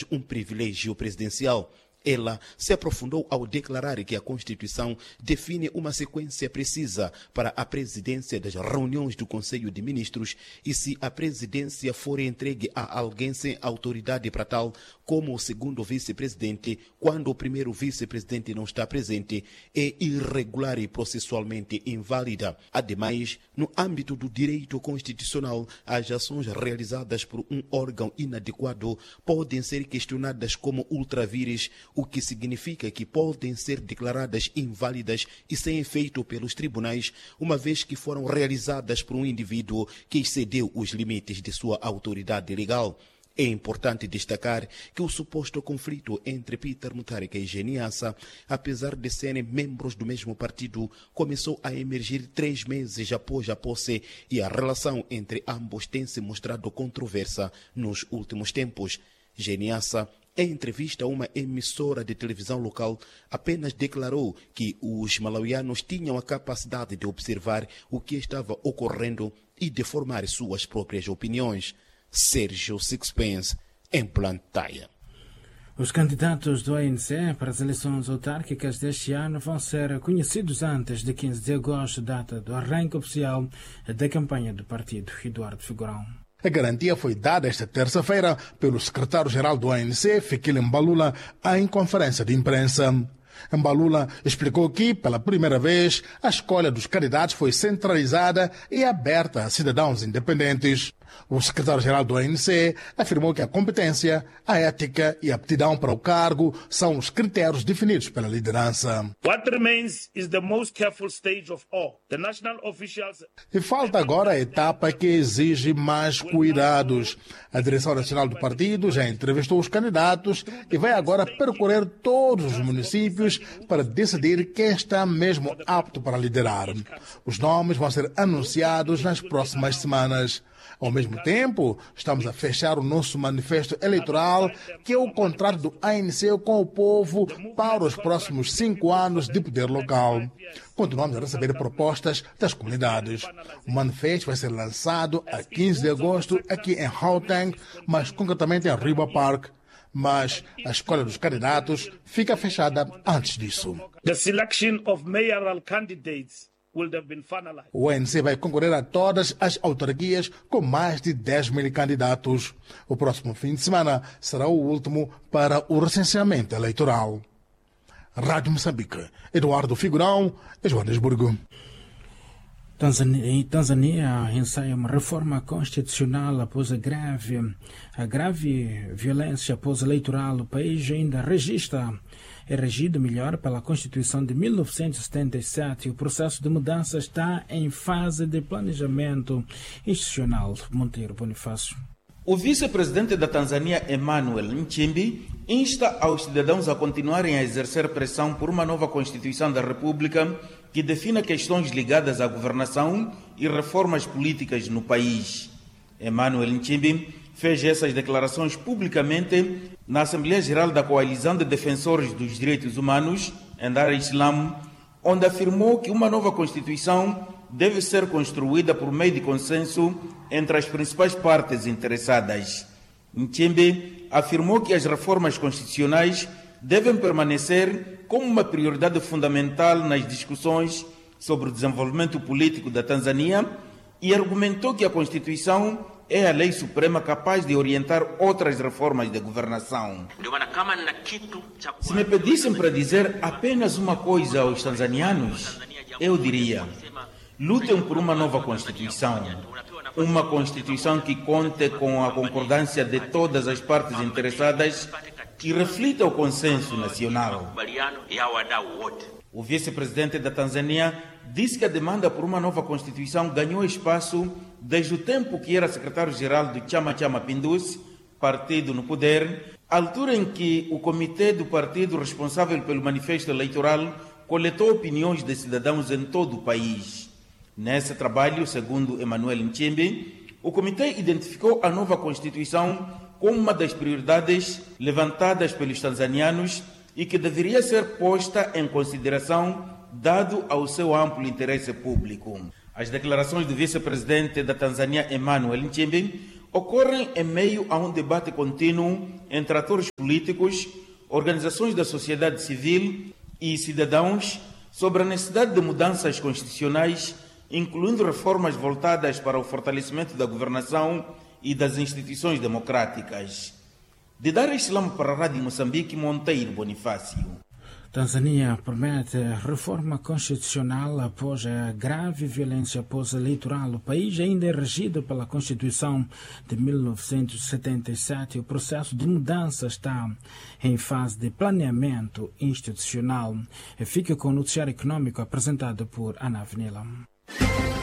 um privilégio presidencial. Ela se aprofundou ao declarar que a Constituição define uma sequência precisa para a presidência das reuniões do Conselho de Ministros e se a presidência for entregue a alguém sem autoridade para tal, como o segundo vice-presidente, quando o primeiro vice-presidente não está presente, é irregular e processualmente inválida. Ademais, no âmbito do direito constitucional, as ações realizadas por um órgão inadequado podem ser questionadas como ultravires, o que significa que podem ser declaradas inválidas e sem efeito pelos tribunais, uma vez que foram realizadas por um indivíduo que excedeu os limites de sua autoridade legal. É importante destacar que o suposto conflito entre Peter Mutharika e Geniassa, apesar de serem membros do mesmo partido, começou a emergir 3 meses após a posse e a relação entre ambos tem se mostrado controversa nos últimos tempos. Geniassa, em entrevista a uma emissora de televisão local, apenas declarou que os malauianos tinham a capacidade de observar o que estava ocorrendo e de formar suas próprias opiniões. Sérgio Sixpence, em Plantaia. Os candidatos do ANC para as eleições autárquicas deste ano vão ser conhecidos antes de 15 de agosto, data do arranque oficial da campanha do partido. Eduardo Figurão. A garantia foi dada esta terça-feira pelo secretário-geral do ANC, Fikile Mbalula, em conferência de imprensa. Mbalula explicou que, pela primeira vez, a escolha dos candidatos foi centralizada e aberta a cidadãos independentes. O secretário-geral do ANC afirmou que a competência, a ética e a aptidão para o cargo são os critérios definidos pela liderança. What remains is the most careful stage of all. The national officials... E falta agora a etapa que exige mais cuidados. A direção nacional do partido já entrevistou os candidatos e vai agora percorrer todos os municípios para decidir quem está mesmo apto para liderar. Os nomes vão ser anunciados nas próximas semanas. Ao mesmo tempo, estamos a fechar o nosso manifesto eleitoral, que é o contrato do ANC com o povo para os próximos 5 anos de poder local. Continuamos a receber propostas das comunidades. O manifesto vai ser lançado a 15 de agosto aqui em Gauteng, mas concretamente em Riba Park. Mas a escolha dos candidatos fica fechada antes disso. The selection of mayoral candidates. O ANC vai concorrer a todas as autarquias com mais de 10.000 candidatos. O próximo fim de semana será o último para o recenseamento eleitoral. Rádio Moçambique, Eduardo Figurão, Joanesburgo. Tanzânia ensaia uma reforma constitucional após a grave violência pós-eleitoral. O país ainda é regido melhor pela Constituição de 1977 e o processo de mudança está em fase de planejamento institucional. Monteiro Bonifácio. O vice-presidente da Tanzânia, Emmanuel Nchimbi, insta aos cidadãos a continuarem a exercer pressão por uma nova Constituição da República que defina questões ligadas à governação e reformas políticas no país. Emmanuel Nchimbi fez essas declarações publicamente na Assembleia Geral da Coalizão de Defensores dos Direitos Humanos, em Dar es Salaam, onde afirmou que uma nova Constituição deve ser construída por meio de consenso entre as principais partes interessadas. Nchimbi afirmou que as reformas constitucionais devem permanecer como uma prioridade fundamental nas discussões sobre o desenvolvimento político da Tanzânia e argumentou que a Constituição é a lei suprema capaz de orientar outras reformas de governação. Se me pedissem para dizer apenas uma coisa aos tanzanianos, eu diria: lutem por uma nova Constituição. Uma Constituição que conte com a concordância de todas as partes interessadas e reflita o consenso nacional. O vice-presidente da Tanzânia disse que a demanda por uma nova Constituição ganhou espaço desde o tempo que era secretário-geral do Chama Cha Mapinduzi, partido no poder, altura em que o comitê do partido responsável pelo manifesto eleitoral coletou opiniões de cidadãos em todo o país. Nesse trabalho, segundo Emmanuel Nchimbi, o comitê identificou a nova Constituição como uma das prioridades levantadas pelos tanzanianos e que deveria ser posta em consideração dado ao seu amplo interesse público. As declarações do vice-presidente da Tanzânia, Emmanuel Nchimbi, ocorrem em meio a um debate contínuo entre atores políticos, organizações da sociedade civil e cidadãos sobre a necessidade de mudanças constitucionais, incluindo reformas voltadas para o fortalecimento da governação e das instituições democráticas. De Dar es Salaam para a Rádio Moçambique, Monteiro Bonifácio. Tanzânia promete reforma constitucional após a grave violência pós-eleitoral. O país ainda é regido pela Constituição de 1977 e o processo de mudança está em fase de planeamento institucional. Fica com o noticiário econômico apresentado por Ana Avenila.